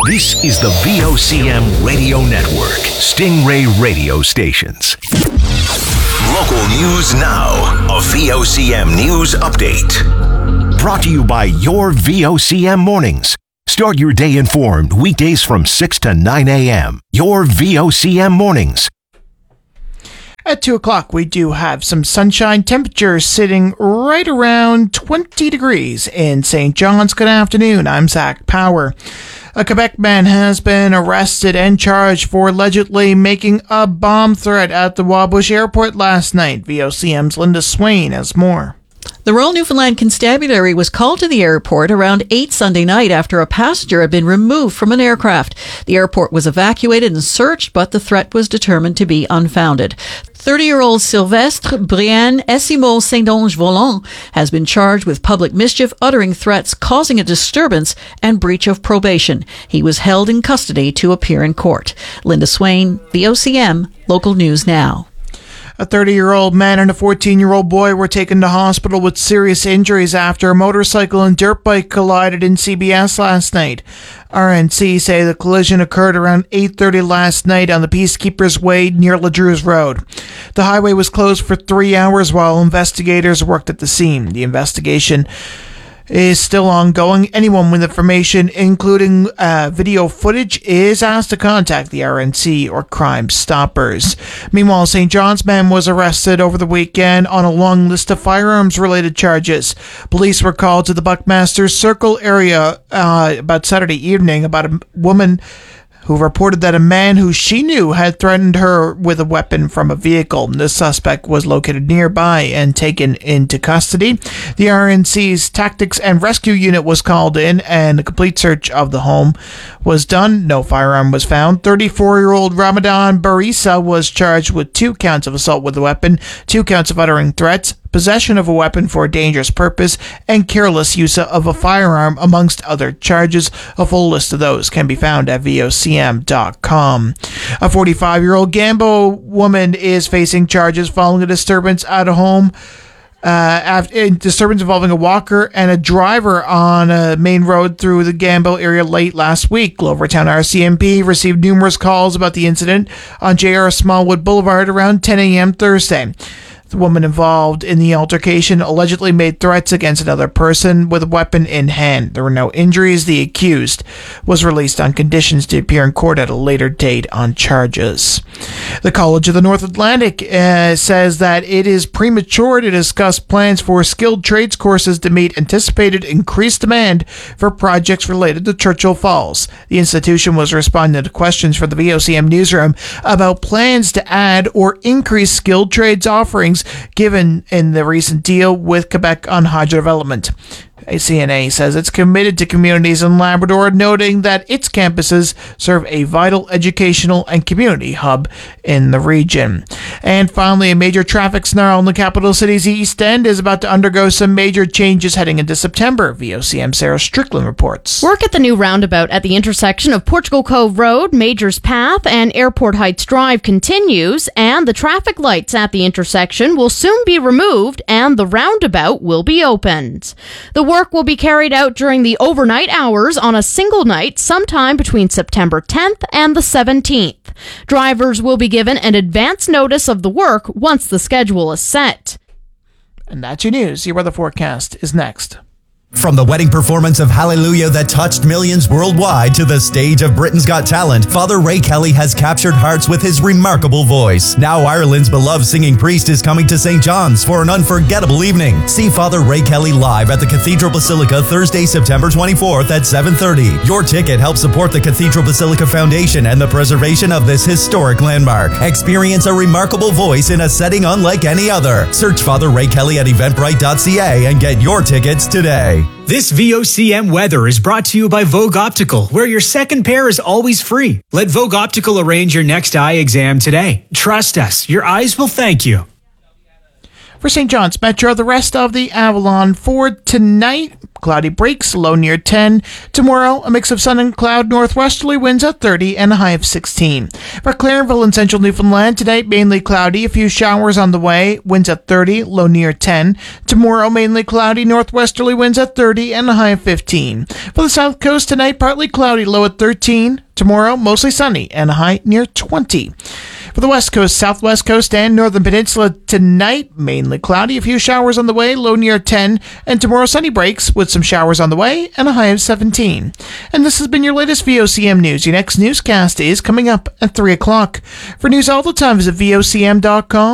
This is the VOCM Radio Network, Stingray Radio Stations. Local news now, a VOCM news update. Brought to you by your VOCM mornings. Start your day informed weekdays from 6 to 9 a.m. Your VOCM mornings. At 2 o'clock, we do have some sunshine. Temperature sitting right around 20 degrees in St. John's. Good afternoon. I'm Zach Power. A Quebec man has been arrested and charged for allegedly making a bomb threat at the Wabush Airport last night. VOCM's Linda Swain has more. The Royal Newfoundland Constabulary was called to the airport around 8 Sunday night after a passenger had been removed from an aircraft. The airport was evacuated and searched, but the threat was determined to be unfounded. 30-year-old Sylvestre Brian Essimo Saint-Onge-Volant has been charged with public mischief, uttering threats, causing a disturbance, and breach of probation. He was held in custody to appear in court. Linda Swain, VOCM, Local News Now. A 30-year-old man and a 14-year-old boy were taken to hospital with serious injuries after a motorcycle and dirt bike collided in CBS last night. RNC say the collision occurred around 8:30 last night on the Peacekeepers Way near Ledrews Road. The highway was closed for 3 hours while investigators worked at the scene. The investigation is still ongoing. Anyone with information, including video footage, is asked to contact the RNC or Crime Stoppers. Meanwhile, St. John's man was arrested over the weekend on a long list of firearms-related charges. Police were called to the Buckmaster's Circle area about Saturday evening about a woman who reported that a man who she knew had threatened her with a weapon from a vehicle. The suspect was located nearby and taken into custody. The RNC's Tactics and Rescue Unit was called in, and a complete search of the home was done. No firearm was found. 34-year-old Ramadan Barisa was charged with 2 counts of assault with a weapon, 2 counts of uttering threats, possession of a weapon for a dangerous purpose, and careless use of a firearm, amongst other charges. A full list of those can be found at VOCM.com. A 45-year-old Gambo woman is facing charges following a disturbance at a home. A disturbance involving a walker and a driver on a main road through the Gambo area late last week. Glovertown RCMP received numerous calls about the incident on JR Smallwood Boulevard around 10 a.m. Thursday. The woman involved in the altercation allegedly made threats against another person with a weapon in hand. There were no injuries. The accused was released on conditions to appear in court at a later date on charges. The College of the North Atlantic says that it is premature to discuss plans for skilled trades courses to meet anticipated increased demand for projects related to Churchill Falls. The institution was responding to questions from the VOCM newsroom about plans to add or increase skilled trades offerings given in the recent deal with Quebec on hydro development. ACNA says it's committed to communities in Labrador, noting that its campuses serve a vital educational and community hub in the region. And finally, a major traffic snarl in the capital city's East End is about to undergo some major changes heading into September. VOCM Sarah Strickland reports. Work at the new roundabout at the intersection of Portugal Cove Road, Majors Path, and Airport Heights Drive continues, and the traffic lights at the intersection will soon be removed and the roundabout will be opened. The work will be carried out during the overnight hours on a single night sometime between September 10th and the 17th. Drivers will be given an advance notice of the work once the schedule is set. And that's your news. Your weather forecast is next. From the wedding performance of Hallelujah that touched millions worldwide to the stage of Britain's Got Talent, Father Ray Kelly has captured hearts with his remarkable voice. Now Ireland's beloved singing priest is coming to St. John's for an unforgettable evening. See Father Ray Kelly live at the Cathedral Basilica Thursday, September 24th at 7:30. Your ticket helps support the Cathedral Basilica Foundation and the preservation of this historic landmark. Experience a remarkable voice in a setting unlike any other. Search Father Ray Kelly at eventbrite.ca and get your tickets today. This VOCM weather is brought to you by Vogue Optical, where your second pair is always free. Let Vogue Optical arrange your next eye exam today. Trust us, your eyes will thank you. For St. John's Metro, the rest of the Avalon. For tonight, cloudy breaks, low near 10. Tomorrow, a mix of sun and cloud, northwesterly winds at 30 and a high of 16. For Clarenville and central Newfoundland, tonight mainly cloudy, a few showers on the way, winds at 30, low near 10. Tomorrow, mainly cloudy, northwesterly winds at 30 and a high of 15. For the south coast, tonight partly cloudy, low at 13. Tomorrow, mostly sunny and a high near 20. For the west coast, southwest coast, and northern peninsula, tonight, mainly cloudy, a few showers on the way, low near 10, and tomorrow sunny breaks with some showers on the way and a high of 17. And this has been your latest VOCM news. Your next newscast is coming up at 3 o'clock. For news all the time, visit VOCM.com.